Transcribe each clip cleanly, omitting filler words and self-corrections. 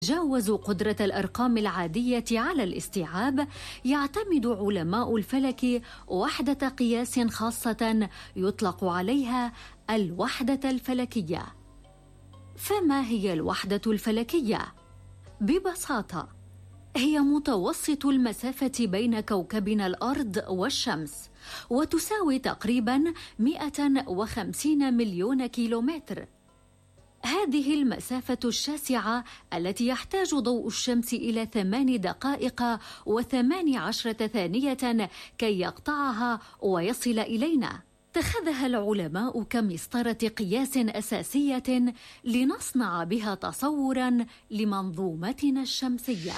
تجاوز قدرة الأرقام العادية على الاستيعاب، يعتمد علماء الفلك وحدة قياس خاصة يطلق عليها الوحدة الفلكية. فما هي الوحدة الفلكية؟ ببساطة هي متوسط المسافة بين كوكبنا الأرض والشمس، وتساوي تقريباً 150 مليون كيلومتر. هذه المسافة الشاسعة التي يحتاج ضوء الشمس إلى 8 دقائق و18 ثانية كي يقطعها ويصل إلينا. اتخذها العلماء كمسطرة قياس أساسية لنصنع بها تصوراً لمنظومتنا الشمسية.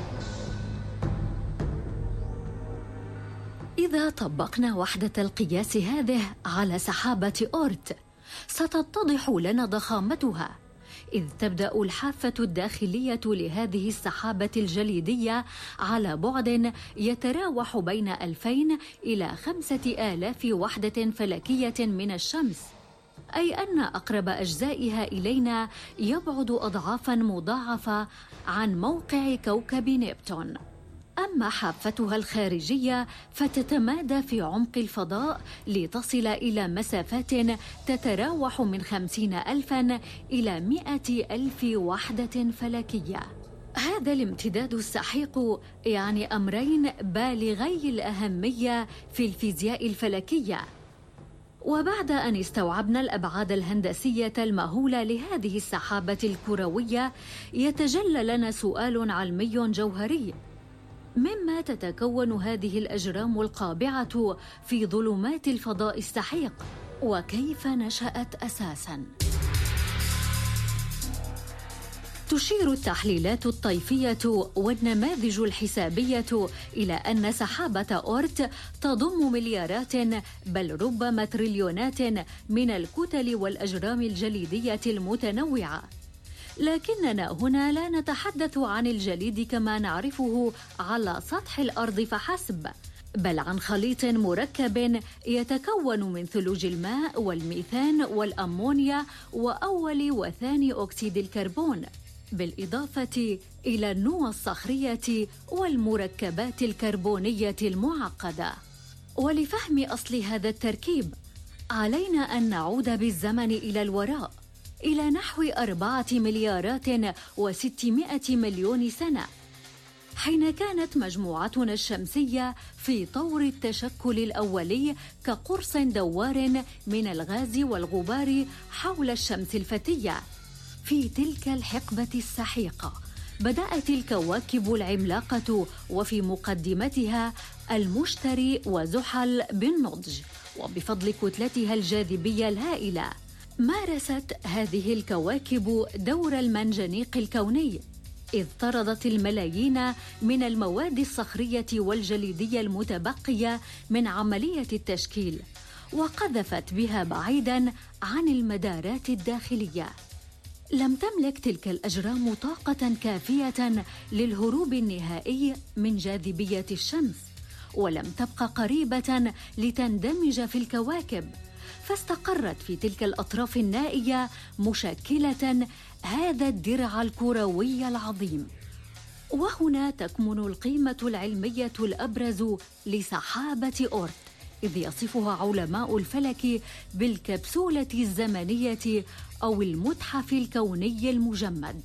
إذا طبقنا وحدة القياس هذه على سحابة أورت ستتضح لنا ضخامتها، إذ تبدأ الحافة الداخلية لهذه السحابة الجليدية على بعد يتراوح بين 2000 إلى 5000 وحدة فلكية من الشمس، أي أن أقرب أجزائها إلينا يبعد أضعافاً مضاعفة عن موقع كوكب نبتون. أما حافتها الخارجية فتتمادى في عمق الفضاء لتصل إلى مسافات تتراوح من 50,000 إلى 100,000 وحدة فلكية. هذا الامتداد السحيق يعني أمرين بالغي الأهمية في الفيزياء الفلكية. وبعد أن استوعبنا الأبعاد الهندسية المهولة لهذه السحابة الكروية، يتجلى لنا سؤال علمي جوهري: مما تتكون هذه الأجرام القابعة في ظلمات الفضاء السحيق؟ وكيف نشأت أساساً؟ تشير التحليلات الطيفية والنماذج الحسابية إلى أن سحابة أورت تضم مليارات بل ربما تريليونات من الكتل والأجرام الجليدية المتنوعة. لكننا هنا لا نتحدث عن الجليد كما نعرفه على سطح الأرض فحسب، بل عن خليط مركب يتكون من ثلوج الماء والميثان والأمونيا وأول وثاني أكسيد الكربون، بالإضافة إلى النوى الصخرية والمركبات الكربونية المعقدة. ولفهم أصل هذا التركيب علينا أن نعود بالزمن إلى الوراء، إلى نحو 4 مليارات و600 مليون سنة، حين كانت مجموعتنا الشمسية في طور التشكل الأولي كقرص دوار من الغاز والغبار حول الشمس الفتية. في تلك الحقبة السحيقة بدأت الكواكب العملاقة وفي مقدمتها المشتري وزحل بالنضج، وبفضل كتلتها الجاذبية الهائلة مارست هذه الكواكب دور المنجنيق الكوني، إذ طردت الملايين من المواد الصخرية والجليدية المتبقية من عملية التشكيل، وقذفت بها بعيداً عن المدارات الداخلية. لم تملك تلك الأجرام طاقة كافية للهروب النهائي من جاذبية الشمس، ولم تبقى قريبة لتندمج في الكواكب، فاستقرت في تلك الأطراف النائية مشكلة هذا الدرع الكروي العظيم. وهنا تكمن القيمة العلمية الأبرز لسحابة أورت، إذ يصفها علماء الفلك بالكبسولة الزمنية أو المتحف الكوني المجمد.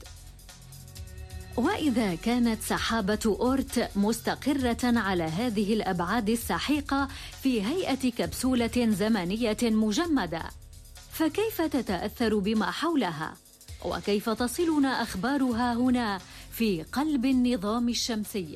وإذا كانت سحابة أورت مستقرة على هذه الأبعاد السحيقة في هيئة كبسولة زمنية مجمدة، فكيف تتأثر بما حولها؟ وكيف تصلنا أخبارها هنا في قلب النظام الشمسي؟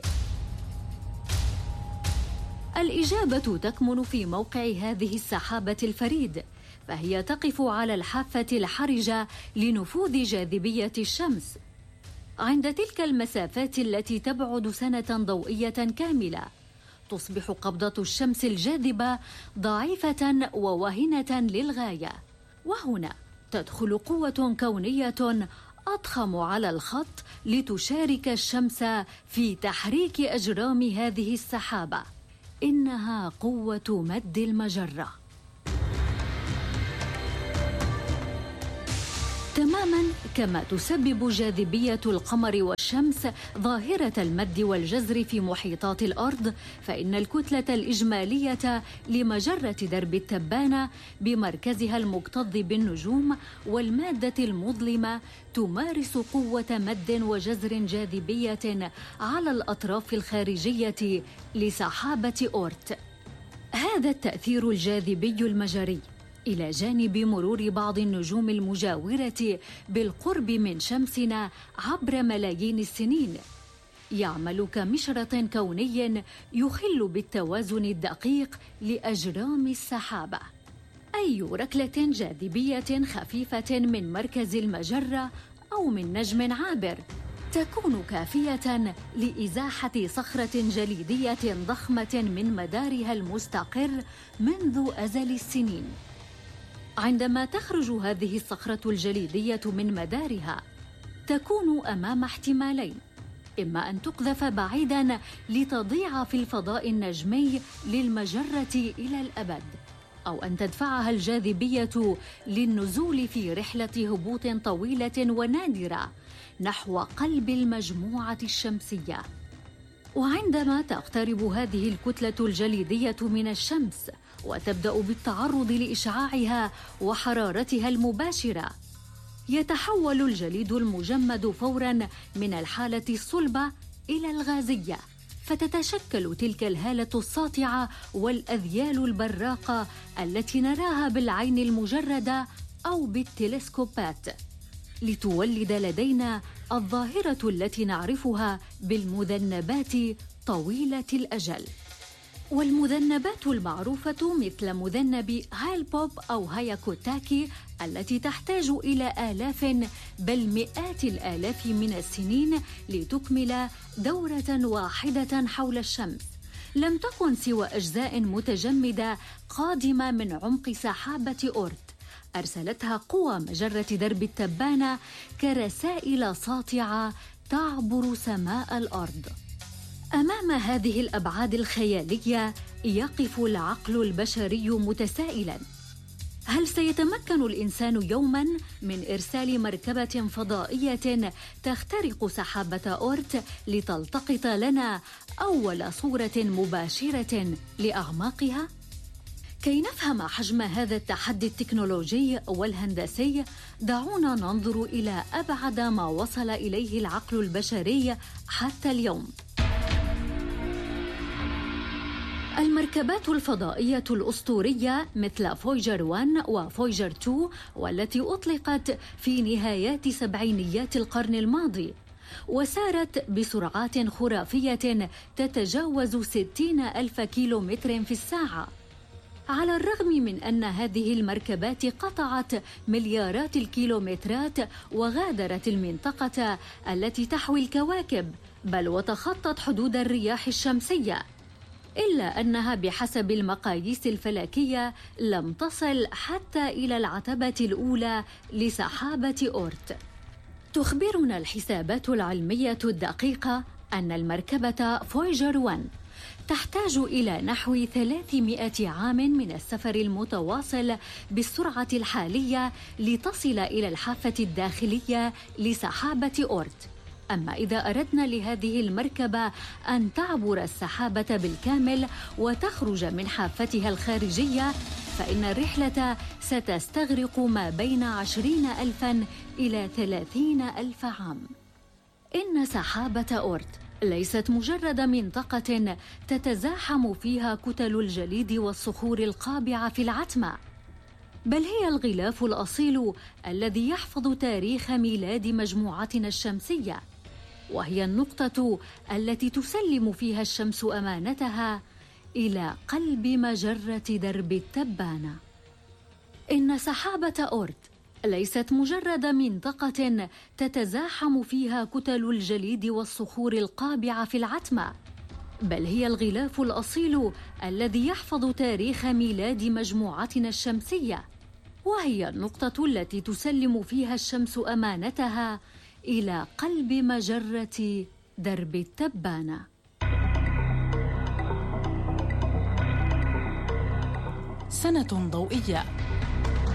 الإجابة تكمن في موقع هذه السحابة الفريد، فهي تقف على الحافة الحرجة لنفوذ جاذبية الشمس. عند تلك المسافات التي تبعد سنة ضوئية كاملة، تصبح قبضة الشمس الجاذبة ضعيفة ووهنة للغاية، وهنا تدخل قوة كونية أضخم على الخط لتشارك الشمس في تحريك أجرام هذه السحابة. إنها قوة مد المجرة. تماما كما تسبب جاذبية القمر والشمس ظاهرة المد والجزر في محيطات الأرض، فإن الكتلة الإجمالية لمجرة درب التبانة بمركزها المكتظ بالنجوم والمادة المظلمة تمارس قوة مد وجزر جاذبية على الأطراف الخارجية لسحابة أورت. هذا التأثير الجاذبي المجري إلى جانب مرور بعض النجوم المجاورة بالقرب من شمسنا عبر ملايين السنين يعمل كمشرط كوني يخل بالتوازن الدقيق لأجرام السحابة. أي ركلة جاذبية خفيفة من مركز المجرة أو من نجم عابر تكون كافية لإزاحة صخرة جليدية ضخمة من مدارها المستقر منذ أزل السنين. عندما تخرج هذه الصخرة الجليدية من مدارها تكون أمام احتمالين: إما أن تقذف بعيداً لتضيع في الفضاء النجمي للمجرة إلى الأبد، أو أن تدفعها الجاذبية للنزول في رحلة هبوط طويلة ونادرة نحو قلب المجموعة الشمسية. وعندما تقترب هذه الكتلة الجليدية من الشمس وتبدأ بالتعرض لإشعاعها وحرارتها المباشرة، يتحول الجليد المجمد فوراً من الحالة الصلبة إلى الغازية، فتتشكل تلك الهالة الساطعة والأذيال البراقة التي نراها بالعين المجردة أو بالتلسكوبات، لتولد لدينا الظاهرة التي نعرفها بالمذنبات طويلة الأجل. والمذنبات المعروفة مثل مذنب هال-بوب أو هاياكوتاكي التي تحتاج إلى آلاف بل مئات الآلاف من السنين لتكمل دورة واحدة حول الشمس، لم تكن سوى أجزاء متجمدة قادمة من عمق سحابة أورت أرسلتها قوى مجرة درب التبانة كرسائل ساطعة تعبر سماء الأرض. أمام هذه الأبعاد الخيالية يقف العقل البشري متسائلاً: هل سيتمكن الإنسان يوماً من إرسال مركبة فضائية تخترق سحابة أورت لتلتقط لنا أول صورة مباشرة لأعماقها؟ كي نفهم حجم هذا التحدي التكنولوجي والهندسي، دعونا ننظر إلى أبعد ما وصل إليه العقل البشري حتى اليوم. المركبات الفضائية الأسطورية مثل فويجر 1 وفويجر 2، والتي أطلقت في نهايات سبعينيات القرن الماضي وسارت بسرعات خرافية تتجاوز 60,000 كيلومتر في الساعة. على الرغم من أن هذه المركبات قطعت مليارات الكيلومترات وغادرت المنطقة التي تحوي الكواكب، بل وتخطت حدود الرياح الشمسية، إلا أنها بحسب المقاييس الفلكية لم تصل حتى إلى العتبة الأولى لسحابة أورت. تخبرنا الحسابات العلمية الدقيقة أن المركبة فويجر 1 تحتاج إلى نحو 300 عام من السفر المتواصل بالسرعة الحالية لتصل إلى الحافة الداخلية لسحابة أورت. أما إذا أردنا لهذه المركبة أن تعبر السحابة بالكامل وتخرج من حافتها الخارجية، فإن الرحلة ستستغرق ما بين 20,000 إلى 30,000 عام. إن سحابة أورت ليست مجرد منطقة تتزاحم فيها كتل الجليد والصخور القابعة في العتمة، بل هي الغلاف الأصيل الذي يحفظ تاريخ ميلاد مجموعتنا الشمسية، وهي النقطة التي تسلم فيها الشمس أمانتها إلى قلب مجرة درب التبانة. إن سحابة أورت ليست مجرد منطقة تتزاحم فيها كتل الجليد والصخور القابعة في العتمة، بل هي الغلاف الأصيل الذي يحفظ تاريخ ميلاد مجموعتنا الشمسية، وهي النقطة التي تسلم فيها الشمس أمانتها إلى قلب مجرة درب التبانة. سنة ضوئية